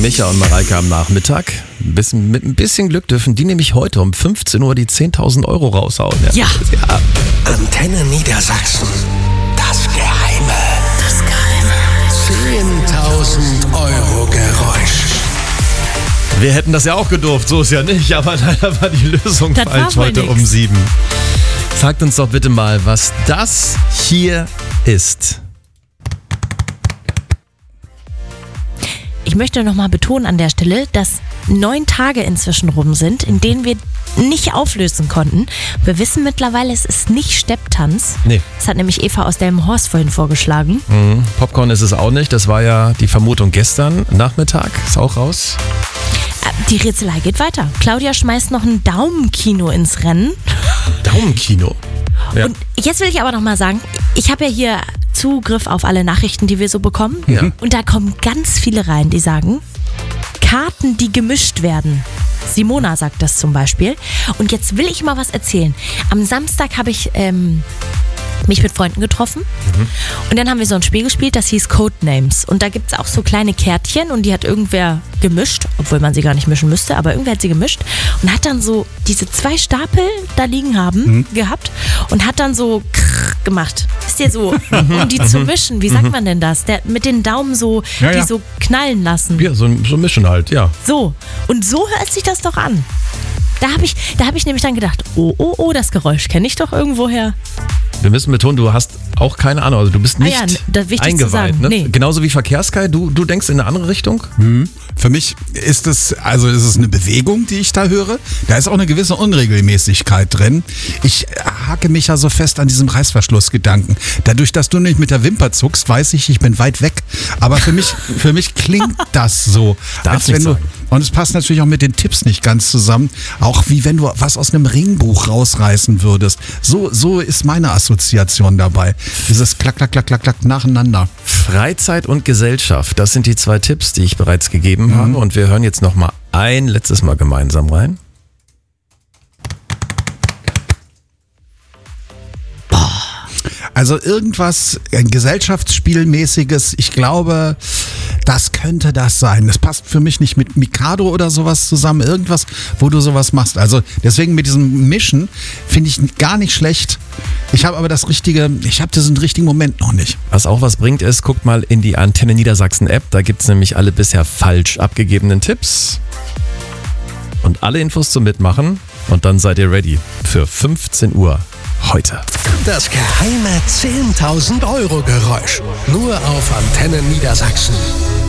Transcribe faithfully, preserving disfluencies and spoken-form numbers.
Micha und Mareike am Nachmittag. Ein bisschen, mit ein bisschen Glück dürfen die nämlich heute um fünfzehn Uhr die zehntausend Euro raushauen. Ja. ja. Antenne Niedersachsen. Das Geheime. Das Geheime. zehntausend Euro Geräusch. Wir hätten das ja auch gedurft, so ist ja nicht, aber leider war die Lösung Das falsch war heute nix. um sieben. Sagt uns doch bitte mal, was das hier ist. Ich möchte nochmal betonen an der Stelle, dass neun Tage inzwischen rum sind, in denen wir nicht auflösen konnten. Wir wissen mittlerweile, es ist nicht Stepptanz. Nee. Das hat nämlich Eva aus Delmenhorst vorhin vorgeschlagen. Mhm. Popcorn ist es auch nicht, das war ja die Vermutung gestern Nachmittag, ist auch raus. Die Rätselei geht weiter. Claudia schmeißt noch ein Daumenkino ins Rennen. Daumenkino. Ja. Und jetzt will ich aber nochmal sagen, ich habe ja hier Zugriff auf alle Nachrichten, die wir so bekommen. Ja. Und da kommen ganz viele rein, die sagen, Karten, die gemischt werden. Simona sagt das zum Beispiel. Und jetzt will ich mal was erzählen. Am Samstag habe ich ähm, mich mit Freunden getroffen. Mhm. Und dann haben wir so ein Spiel gespielt, das hieß Codenames. Und da gibt es auch so kleine Kärtchen und die hat irgendwer gemischt, obwohl man sie gar nicht mischen müsste, aber irgendwer hat sie gemischt und hat dann so diese zwei Stapel da liegen haben mhm. gehabt und hat dann so krrr gemacht. Wisst ihr so, um die zu mischen. Wie sagt man denn das? Der mit den Daumen so, Ja, die ja. so knallen lassen. Ja, so, so mischen halt, ja. So. Und so hört sich das doch an. Da habe ich, da hab ich nämlich dann gedacht, oh, oh, oh, das Geräusch kenne ich doch irgendwoher. Wir müssen betonen, du hast auch keine Ahnung, also du bist nicht Ah ja, das ist wichtig zu eingeweiht. sagen. Ne? Nee. Genauso wie Verkehrskai, du, du denkst in eine andere Richtung? Hm. Für mich ist es, also ist es eine Bewegung, die ich da höre. Da ist auch eine gewisse Unregelmäßigkeit drin. Ich hake mich ja so fest an diesem Reißverschlussgedanken. Dadurch, dass du nicht mit der Wimper zuckst, weiß ich, ich bin weit weg. Aber für mich, für mich klingt das so. Darf als nicht wenn du, sein. und es passt natürlich auch mit den Tipps nicht ganz zusammen. Auch wie wenn du was aus einem Ringbuch rausreißen würdest. So, so ist meine Assoziation dabei. Dieses Klack, Klack, Klack, Klack, Klack nacheinander. Freizeit und Gesellschaft, das sind die zwei Tipps, die ich bereits gegeben Mhm. habe. Und wir hören jetzt noch mal ein letztes Mal gemeinsam rein. Also irgendwas ein Gesellschaftsspielmäßiges, ich glaube, das könnte das sein. Das passt für mich nicht mit Mikado oder sowas zusammen. Irgendwas, wo du sowas machst. Also deswegen mit diesem Mischen finde ich gar nicht schlecht. Ich habe aber das richtige, ich habe diesen richtigen Moment noch nicht. Was auch was bringt ist, guckt mal in die Antenne Niedersachsen App. Da gibt es nämlich alle bisher falsch abgegebenen Tipps. Und alle Infos zum Mitmachen. Und dann seid ihr ready für fünfzehn Uhr heute. Das geheime zehntausend Euro Geräusch. Nur auf Antenne Niedersachsen.